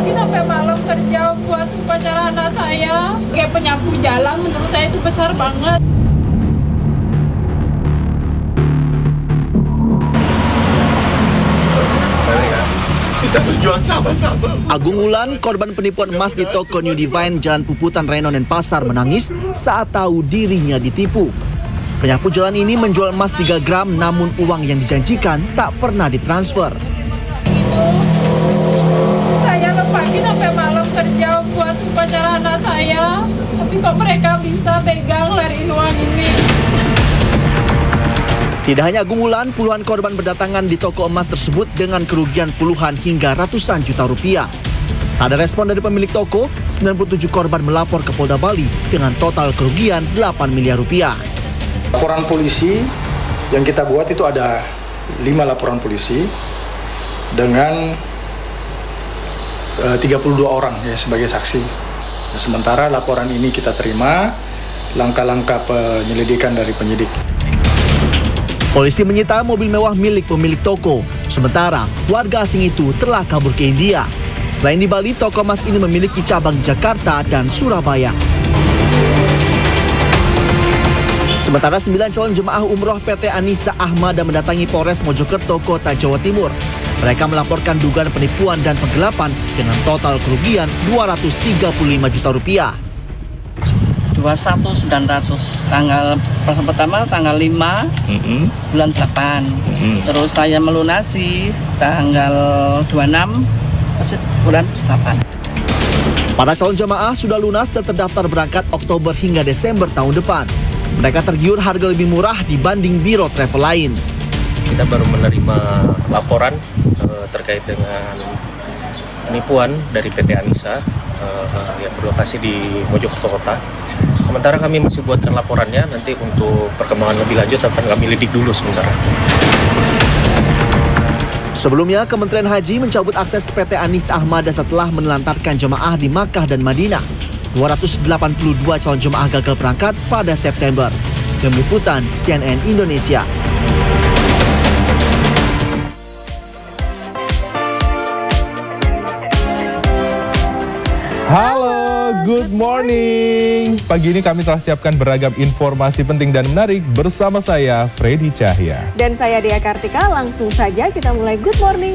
pagi sampai malam kerja buat upacara anak saya. Kayak penyapu jalan menurut saya itu besar banget. Agung Wulan, korban penipuan emas di toko New Divine Jalan Puputan Reno dan Pasar, menangis saat tahu dirinya ditipu. Penyapu jalan ini menjual emas 3 gram namun uang yang dijanjikan tak pernah ditransfer. Saya pagi sampai malam kerja buat upacara anak saya, tapi kok mereka bisa pegang lariin uang ini. Tidak hanya Agung Wulan, puluhan korban berdatangan di toko emas tersebut dengan kerugian puluhan hingga ratusan juta rupiah. Tak ada respon dari pemilik toko, 97 korban melapor ke Polda Bali dengan total kerugian 8 miliar rupiah. Laporan polisi yang kita buat itu ada 5 laporan polisi dengan 32 orang ya sebagai saksi. Sementara laporan ini kita terima, langkah-langkah penyelidikan dari penyidik. Polisi menyita mobil mewah milik pemilik toko, sementara warga asing itu telah kabur ke India. Selain di Bali, toko emas ini memiliki cabang di Jakarta dan Surabaya. Sementara 9 calon jemaah umroh PT Anissa Ahmada mendatangi Polres Mojokerto, Kota Jawa Timur. Mereka melaporkan dugaan penipuan dan penggelapan dengan total kerugian 235 juta rupiah. 21.900 tanggal pertama tanggal 5 bulan 8. Terus saya melunasi tanggal 26 bulan 8. Para calon jemaah sudah lunas dan terdaftar berangkat Oktober hingga Desember tahun depan. Mereka tergiur harga lebih murah dibanding biro travel lain. Kita baru menerima laporan terkait dengan penipuan dari PT Anissa yang berlokasi di Mojokerto Kota. Sementara kami masih buatkan laporannya, nanti untuk perkembangan lebih lanjut akan kami lidik dulu sementara. Sebelumnya, Kementerian Haji mencabut akses PT Anissa Ahmada setelah menelantarkan jemaah di Makkah dan Madinah. 282 calon jemaah gagal berangkat pada September. Tim Liputan CNN Indonesia. Halo, good morning. Pagi ini kami telah siapkan beragam informasi penting dan menarik bersama saya, Freddy Cahya. Dan saya Dea Kartika, langsung saja kita mulai Good Morning.